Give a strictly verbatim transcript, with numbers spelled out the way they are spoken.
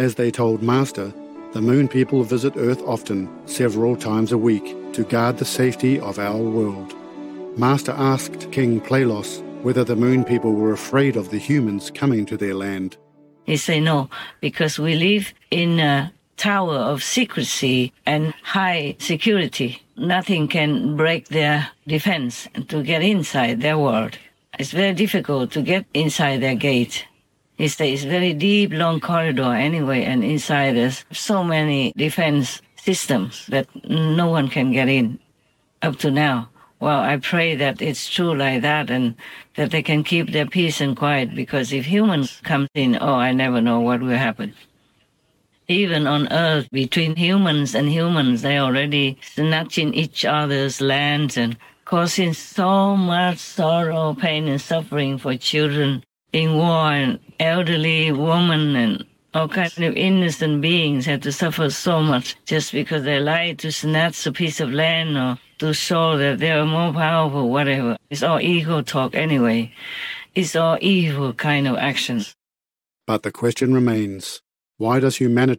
As they told Master, the Moon people visit Earth often, several times a week, to guard the safety of our world. Master asked King Plalos whether the Moon people were afraid of the humans coming to their land. He said no, because we live in a tower of secrecy and high security. Nothing can break their defense to get inside their world. It's very difficult to get inside their gate. He said it's very deep, long corridor anyway, and inside there's so many defense systems that no one can get in up to now. Well, I pray that it's true like that and that they can keep their peace and quiet, because if humans come in, oh, I never know what will happen. Even on Earth, between humans and humans, they're already snatching each other's lands and causing so much sorrow, pain, and suffering for children in war, and elderly women and all kinds of innocent beings have to suffer so much just because they like to snatch a piece of land or to show that they're more powerful, whatever. It's all ego talk anyway. It's all evil kind of actions. But the question remains, why does humanity